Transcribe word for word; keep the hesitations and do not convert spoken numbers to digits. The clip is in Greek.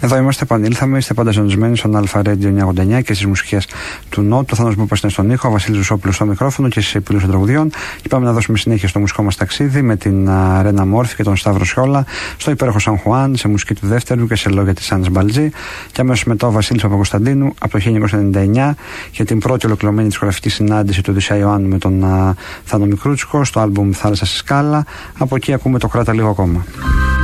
Εδώ είμαστε, επανήλθαμε. Είστε πάντα συντονισμένοι στον Αλφα Radio εννιακόσια ογδόντα εννιά και στις μουσικές του Νότου. Ο Θάνος Μπούπας είναι στον ήχο, ο Βασίλης Ζουσόπουλος στο μικρόφωνο και στις επιλογές των τραγουδιών. Και πάμε να δώσουμε συνέχεια στο μουσικό μας ταξίδι με την uh, Ρένα Μόρφη και τον Σταύρο Σιόλα στο υπέροχο Σαν Χουάν, σε μουσική του δεύτερου και σε λόγια της Άννας Μπαλτζή. Και αμέσως μετά ο Βασίλης Παπακοσταντίνου από το χίλια εννιακόσια ενενήντα εννιά για την πρώτη ολοκληρωμένη δισκογραφική συνάντηση του Οδυσσέα Ιωάννου με τον uh, Θάνο Μικρούτσικο στο άλμπουμ Θάλασσα στη Σκάλα. Από εκεί ακούμε το Κράτα λίγο ακόμα.